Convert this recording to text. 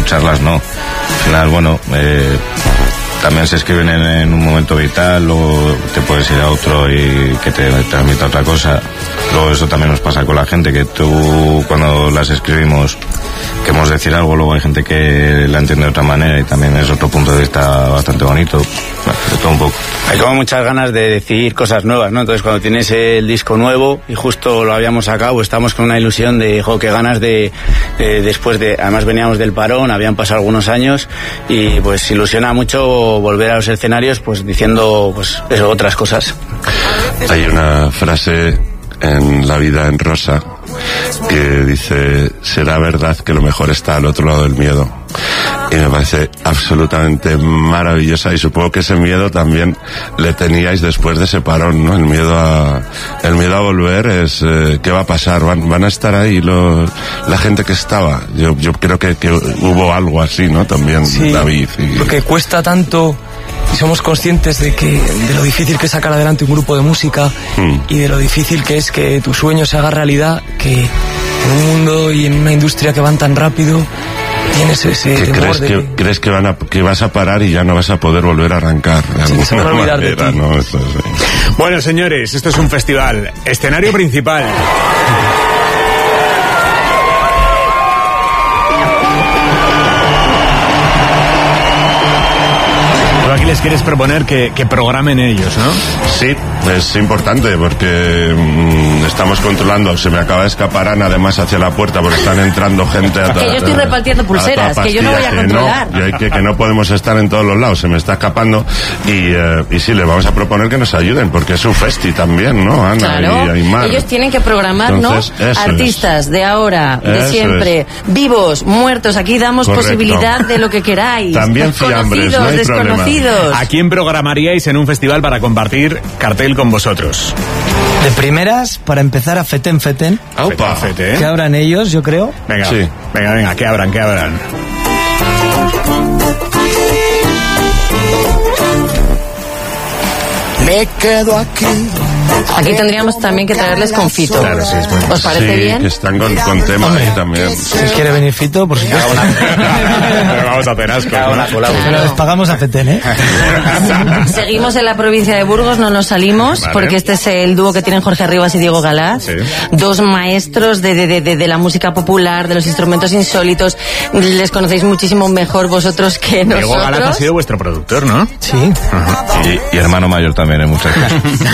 escucharlas no. Al final, bueno, también se escriben en un momento vital, luego te puedes ir a otro y que te transmita otra cosa. Luego eso también nos pasa con la gente, que tú cuando las escribimos queremos decir algo, luego hay gente que la entiende de otra manera y también es otro punto de vista bastante bonito. De todo un poco. Hay como muchas ganas de decir cosas nuevas, ¿no? Entonces cuando tienes el disco nuevo y justo lo habíamos sacado, estamos con una ilusión de, qué ganas de después de, además veníamos del parón, habían pasado algunos años y pues ilusiona mucho volver a los escenarios pues diciendo pues eso, otras cosas. Hay una frase en La vida en rosa que dice: será verdad que lo mejor está al otro lado del miedo. Y me parece absolutamente maravillosa, y supongo que ese miedo también le teníais después de ese parón, ¿no? El miedo a volver es ¿qué va a pasar? ¿Van a estar ahí la gente que estaba? Yo creo que hubo algo así, ¿no? También, sí, David. Porque cuesta tanto y somos conscientes de lo difícil que es sacar adelante un grupo de música y de lo difícil que es que tu sueño se haga realidad, que en un mundo y en una industria que van tan rápido tienes ese temor ¿Crees que vas a parar y ya no vas a poder volver a arrancar de alguna manera, ¿no? Eso sí. Bueno, señores, esto es un festival. Escenario principal. Aquí les quieres proponer que programen ellos, ¿no? Sí, es importante porque estamos controlando. Se me acaba de escapar Ana además hacia la puerta porque están entrando gente que yo estoy repartiendo pulseras, que yo no voy a controlar. Que no podemos estar en todos los lados, se me está escapando y sí, le vamos a proponer que nos ayuden porque es un festi también, ¿no, Ana? Claro, y Aymar. Ellos tienen que programar, entonces, ¿no? Artistas de ahora, de siempre, vivos, muertos, aquí damos posibilidad de lo que queráis. También fiambres, no hay desconocidos. ¿A quién programaríais en un festival para compartir cartel con vosotros? De primeras, para empezar, a Feten. ¡Aupa! Fete, ¿eh? Que abran ellos, yo creo. Venga, sí. venga, que abran. Me quedo aquí. Aquí tendríamos también que traerles con Fito. Claro, sí, es bueno. ¿Os parece bien? Que están con tema ahí también. Si quiere venir Fito, por supuesto. Pero vamos a hacer asco, ¿no? Pero les pagamos a Feten, ¿eh? Seguimos en la provincia de Burgos, no nos salimos, vale. Porque este es el dúo que tienen Jorge Rivas y Diego Galás. Sí. Dos maestros de la música popular, de los instrumentos insólitos. Les conocéis muchísimo mejor vosotros que nosotros. Diego Galás ha sido vuestro productor, ¿no? Sí. Y hermano mayor también en muchas cosas.